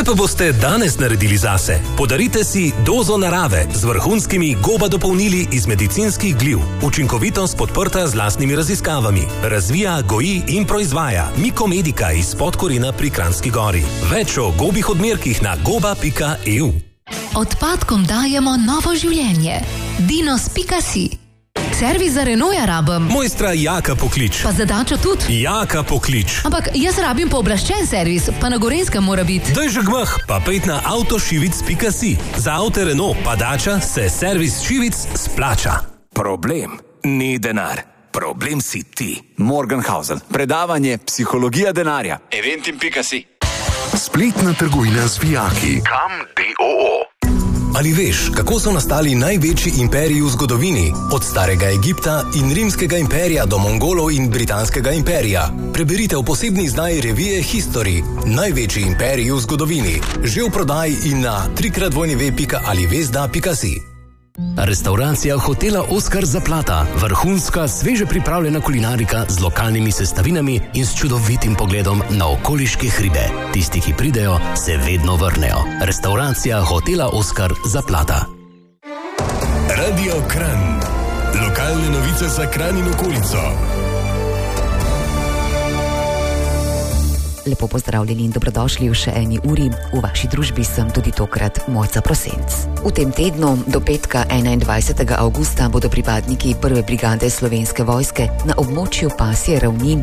Kaj pa boste danes naredili zase? Podarite si dozo narave z vrhunskimi Goba dopolnili iz medicinskih gliv. Učinkovitost podprta z lastnimi raziskavami. Razvija, goji in proizvaja Mikomedika iz Podkorina pri Kranjski Gori. Več o gobih odmerkih na goba.eu. Odpadkom dajemo novo življenje. Dinos.si. Servis za Renaulta rabim. Mojstra Jaka poklič. Pa za Dačo tudi. Jaka poklič. Ampak jaz rabim pooblaščen servis, pa na Gorenjskem mora biti. Daj že gmah, pa pejt na avtošivic.si. Za avto Renault pa Dača se servis Šivic splača. Problem ni denar. Problem si ti. Morgenhausen. Predavanje Psihologija denarja. Eventim.si. Spletna trgovina z vijaki. Kam d.o.o. Ali veš, kako so nastali največji imperiji v zgodovini? Od starega Egipta in rimskega imperija do Mongolov in britanskega imperija. Preberite v posebni izdaji revije History. Največji imperiji v zgodovini. Že v prodaji in na www.alivezda.si. Restauracija hotela Oskar Zaplata. Vrhunska, sveže pripravljena kulinarika z lokalnimi sestavinami in s čudovitim pogledom na okoliške hribe. Tisti, ki pridejo, se vedno vrnejo. Restauracija hotela Oskar Zaplata. Radio Kranj. Lokalne novice za Kranj in okolico. Lepo pozdravljeni in dobrodošli v še eni uri. V vaši družbi sem tudi tokrat Mojca Prosenc. V tem tednu do petka 21. avgusta bodo pripadniki 1. brigade Slovenske vojske na območju Pasje ravnin